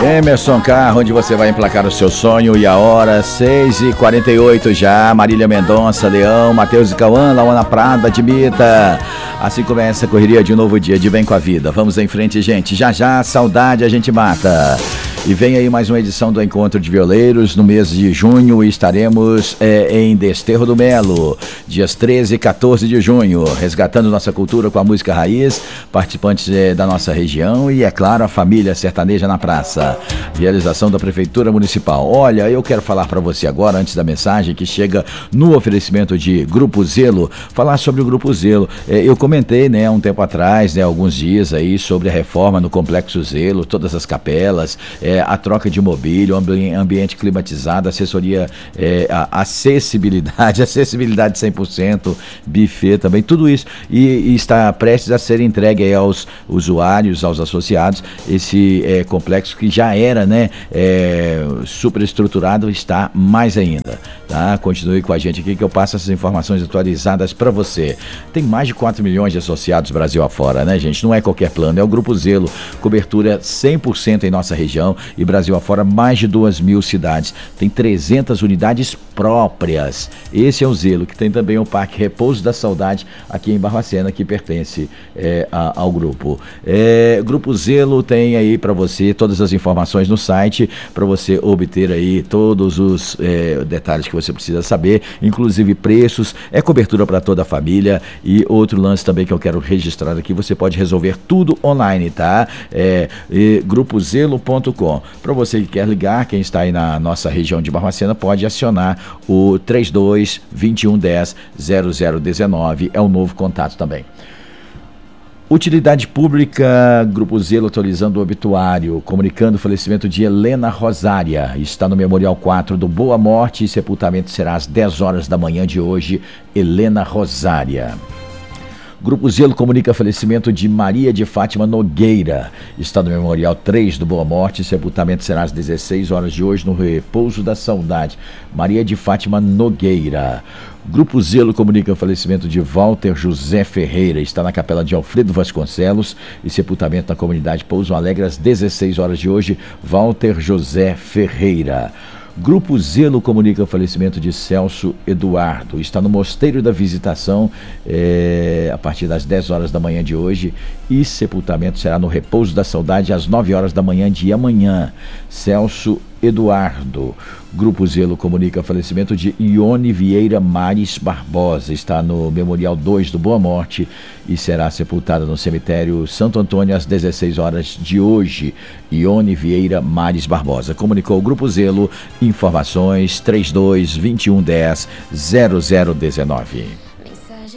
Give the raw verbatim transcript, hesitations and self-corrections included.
Emerson Carro, onde você vai emplacar o seu sonho. E a hora, seis e quarenta e oito já. Marília Mendonça, Leão, Matheus e Cauã, Lauana Prada, Admita. Assim começa a correria de um novo dia de Bem com a Vida. Vamos em frente, gente. Já já, saudade a gente mata. E vem aí mais uma edição do Encontro de Violeiros. No mês de junho estaremos é, em Desterro do Melo, dias treze e quatorze de junho, resgatando nossa cultura com a música raiz, participantes é, da nossa região e, é claro, a família sertaneja na praça. Realização da Prefeitura Municipal. Olha, eu quero falar para você agora, antes da mensagem que chega no oferecimento de Grupo Zelo, falar sobre o Grupo Zelo. É, eu comentei, né, um tempo atrás, né, alguns dias aí, sobre a reforma no Complexo Zelo, todas as capelas, é, a troca de mobílio, ambi- ambiente climatizado, assessoria, é, a acessibilidade, acessibilidade cem por cento, buffet também, tudo isso. E, e está prestes a ser entregue aí aos usuários, aos associados, esse é, complexo que já era, né, é, superestruturado, está mais ainda, tá? Continue com a gente aqui que eu passo essas informações atualizadas para você. Tem mais de quatro milhões de associados Brasil afora, né, gente? Não é qualquer plano, é o Grupo Zelo, cobertura cem por cento em nossa região e Brasil afora, mais de duas mil cidades. Tem trezentas unidades próprias. Esse é o Zelo, que tem também o Parque Repouso da Saudade aqui em Barbacena, que pertence é, a, ao grupo. É, Grupo Zelo tem aí para você todas as informações no site, para você obter aí todos os é, detalhes que você precisa saber, inclusive preços, é cobertura para toda a família. E outro lance também que eu quero registrar aqui, você pode resolver tudo online, tá? É, é grupo zelo ponto com. Para você que quer ligar, quem está aí na nossa região de Barbacena, pode acionar o trinta e dois, vinte e um, dez, zero zero dezenove, é o novo contato também. Utilidade Pública, Grupo Zelo atualizando o obituário, comunicando o falecimento de Helena Rosária. Está no Memorial quatro do Boa Morte e sepultamento será às dez horas da manhã de hoje. Helena Rosária. Grupo Zelo comunica falecimento de Maria de Fátima Nogueira. Está no Memorial três do Boa Morte. Sepultamento será às dezesseis horas de hoje no Repouso da Saudade. Maria de Fátima Nogueira. Grupo Zelo comunica o falecimento de Walter José Ferreira. Está na capela de Alfredo Vasconcelos e sepultamento na comunidade Pouso Alegre às dezesseis horas de hoje. Walter José Ferreira. Grupo Zelo comunica o falecimento de Celso Eduardo. Está no Mosteiro da Visitação é, a partir das dez horas da manhã de hoje e sepultamento será no Repouso da Saudade às nove horas da manhã de amanhã. Celso Eduardo. Grupo Zelo comunica o falecimento de Ione Vieira Mares Barbosa. Está no Memorial dois do Boa Morte e será sepultada no cemitério Santo Antônio às dezesseis horas de hoje. Ione Vieira Mares Barbosa. Comunicou o Grupo Zelo. Informações trinta e dois, vinte e um, dez, zero zero dezenove.